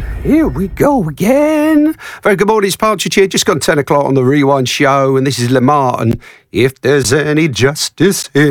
Here we go again. Very good morning, it's Partridge here. Just gone 10 o'clock on the Rewind Show, and this is Lamar. And if there's any justice in